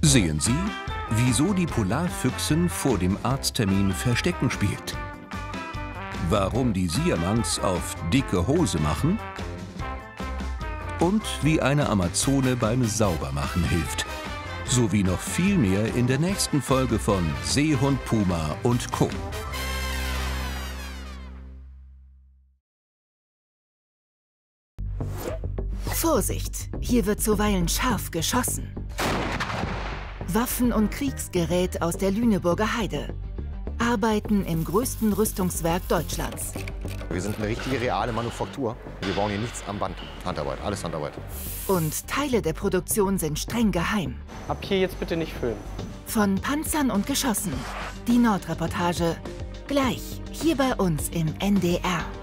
Sehen Sie, wieso die Polarfüchsin vor dem Arzttermin Verstecken spielt. Warum die Siamangs auf dicke Hose machen. Und wie eine Amazone beim Saubermachen hilft. Sowie noch viel mehr in der nächsten Folge von Seehund Puma und Co. Vorsicht, hier wird zuweilen scharf geschossen. Waffen und Kriegsgerät aus der Lüneburger Heide. Arbeiten im größten Rüstungswerk Deutschlands. Wir sind eine richtige, reale Manufaktur. Wir bauen hier nichts am Band. Handarbeit, alles Handarbeit. Und Teile der Produktion sind streng geheim. Ab hier jetzt bitte nicht filmen. Von Panzern und Geschossen. Die Nordreportage. Gleich hier bei uns im NDR.